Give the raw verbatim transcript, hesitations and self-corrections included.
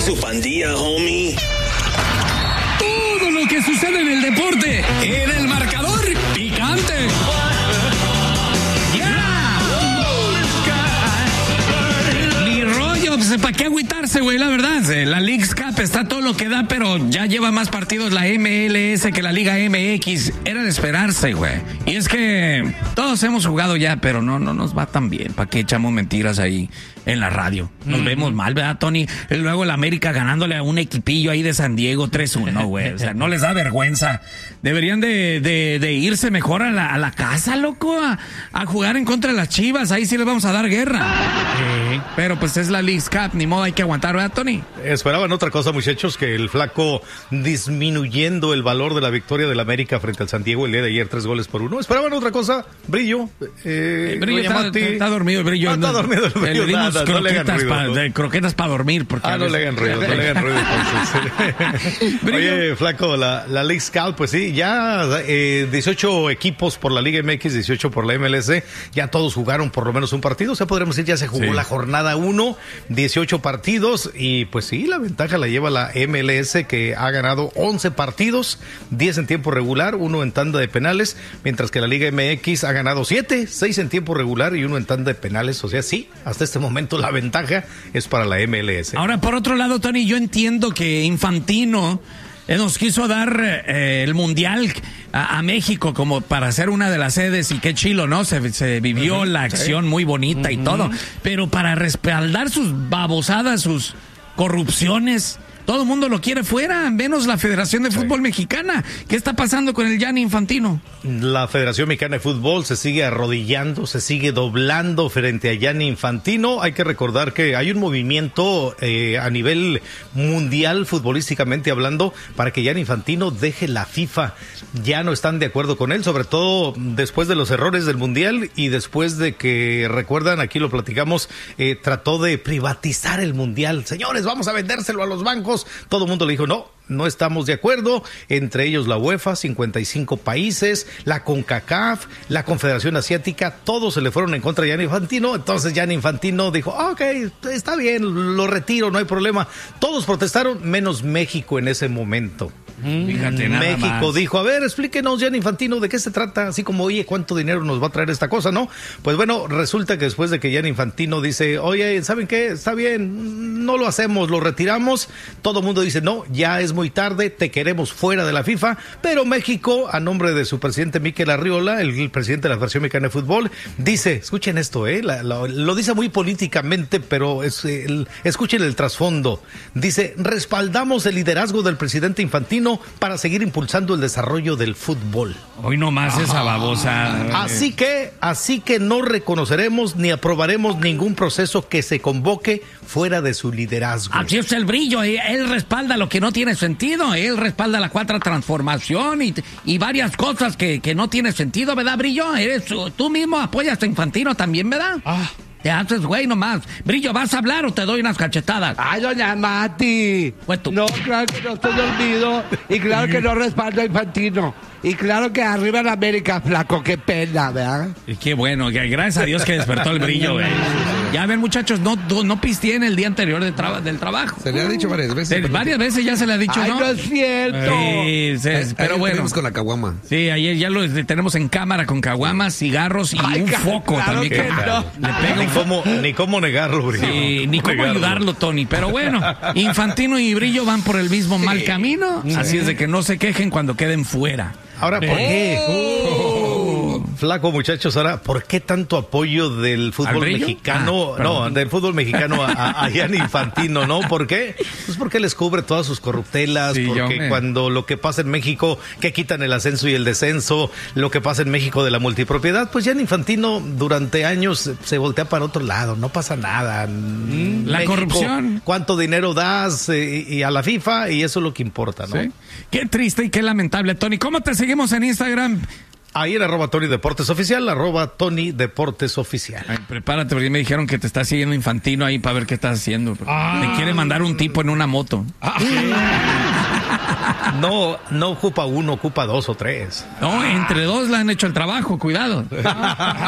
su pandilla, homie. Todo lo que sucede en el deporte, en el marcador picante. ¿Para qué agüitarse, güey? La verdad, la Leagues Cup está todo lo que da, pero ya lleva más partidos la M L S que la Liga M X. Era de esperarse, güey. Y es que todos hemos jugado ya, pero no, no nos va tan bien. ¿Para qué echamos mentiras ahí en la radio? Nos mm. vemos mal, ¿verdad, Tony? Y luego el América ganándole a un equipillo ahí de San Diego tres uno, güey. O sea, no les da vergüenza. Deberían de, de, de irse mejor a la, a la casa, loco, a, a jugar en contra de las Chivas. Ahí sí les vamos a dar guerra. Sí. Pero pues es la Leagues Cup, ni modo, hay que aguantar, ¿verdad, Tony? Esperaban otra cosa, muchachos, que el Flaco disminuyendo el valor de la victoria del América frente al San Diego el día de ayer, tres goles por uno. Esperaban otra cosa, Brillo. Eh, el Brillo está, está dormido, el Brillo. Ah, está dormido el Brillo. Le dimos nada, croquetas no para ¿no? croquetas para dormir. Porque ah, no le hagan ruido, no le hagan ruido entonces. Oye, Flaco, la, la Leagues Cup, pues sí, ya eh, dieciocho equipos por la Liga M X, dieciocho por la M L S, ya todos jugaron por lo menos un partido, o sea, podríamos decir, ya se jugó sí. la jornada uno, dieciocho partidos, y pues sí, la ventaja la lleva la M L S, que ha ganado once partidos, diez en tiempo regular, uno en tanda de penales, mientras que la Liga M X ha ganado siete, seis en tiempo regular y uno en tanda de penales. O sea, sí, hasta este momento la ventaja es para la M L S. Ahora, por otro lado, Tony, yo entiendo que Infantino eh, nos quiso dar eh, el Mundial a, a México como para ser una de las sedes, y qué chilo, ¿no? Se, se vivió uh-huh, la acción sí. muy bonita uh-huh. y todo, pero para respaldar sus babosadas, sus corrupciones, todo el mundo lo quiere fuera, menos la Federación de Fútbol sí. Mexicana. ¿Qué está pasando con el Gianni Infantino? La Federación Mexicana de Fútbol se sigue arrodillando, se sigue doblando frente a Gianni Infantino. Hay que recordar que hay un movimiento eh, a nivel mundial, futbolísticamente hablando, para que Gianni Infantino deje la FIFA. Ya no están de acuerdo con él, sobre todo después de los errores del Mundial y después de que, recuerdan, aquí lo platicamos, eh, trató de privatizar el Mundial. Señores, vamos a vendérselo a los bancos. Todo el mundo le dijo, no, no estamos de acuerdo, entre ellos la UEFA, cincuenta y cinco países, la CONCACAF, la Confederación Asiática, todos se le fueron en contra de Gianni Infantino. Entonces Gianni Infantino dijo, ok, está bien, lo retiro, no hay problema. Todos protestaron, menos México en ese momento. Fíjate, nada México más. dijo, a ver, explíquenos, Gianni Infantino, ¿de qué se trata? Así como, oye, ¿cuánto dinero nos va a traer esta cosa, no? Pues bueno, resulta que después de que Gianni Infantino dice, oye, ¿saben qué? Está bien, no lo hacemos, lo retiramos. Todo el mundo dice, no, ya es muy tarde, te queremos fuera de la FIFA. Pero México, a nombre de su presidente Mikel Arriola, el, el presidente de la Federación Mexicana de Fútbol, dice, escuchen esto, eh, la, la, lo dice muy políticamente, pero es, el, escuchen el trasfondo. Dice, respaldamos el liderazgo del presidente Infantino para seguir impulsando el desarrollo del fútbol. Hoy nomás esa babosa. Así que, así que no reconoceremos ni aprobaremos ningún proceso que se convoque fuera de su liderazgo. Así es el Brillo, él respalda lo que no tiene sentido, él respalda la cuarta transformación y, y varias cosas que, que no tiene sentido, ¿verdad, Brillo? Eres, tú mismo apoyas a Infantino también, ¿verdad? Ah. Te haces güey nomás. Brillo, ¿vas a hablar o te doy unas cachetadas? Ay, doña Mati. Pues tú. No, claro que no estoy dormido. Y claro que no respaldo a Infantino. Y claro que arriba en América, flaco, qué pena, ¿verdad? Y qué bueno, que gracias a Dios que despertó el Brillo, güey. Ya ven, muchachos, no, no pisteen el día anterior de tra- del trabajo. Se le ha dicho varias veces. Se, varias veces ya se le ha dicho, Ay, ¿no? no es cierto. Sí, sí, Ay, pero bueno. Tenemos con la caguama. Sí, ayer ya lo tenemos en cámara con caguamas, cigarros y Ay, un claro, foco claro también. que Que no. Le pega Ni un cómo, ni cómo negarlo, Brillo. Sí, ni cómo negarlo. ayudarlo, Tony. Pero bueno, Infantino y Brillo van por el mismo sí. mal camino. Sí. Así es de que no se quejen cuando queden fuera. Ahora, ¿por qué? Oh. Flaco, muchachos, ahora, ¿por qué tanto apoyo del fútbol mexicano? Ah, no, del fútbol mexicano a, a Gianni Infantino, ¿no? ¿Por qué? Pues porque les cubre todas sus corruptelas, sí, porque me... cuando lo que pasa en México, que quitan el ascenso y el descenso, lo que pasa en México de la multipropiedad, pues Gianni Infantino durante años se voltea para otro lado, no pasa nada. Mm, la México, corrupción. ¿Cuánto dinero das eh, y a la FIFA? Y eso es lo que importa, ¿no? Sí. Qué triste y qué lamentable, Tony. ¿Cómo te seguimos en Instagram? Ahí en arroba Tony Deportes Oficial, arroba Tony Deportes Oficial. Ay, prepárate, porque me dijeron que te está siguiendo Infantino ahí para ver qué estás haciendo. Ah. Te quiere mandar un tipo en una moto. Ah. No, no ocupa uno, ocupa dos o tres. No, entre dos le han hecho el trabajo, cuidado.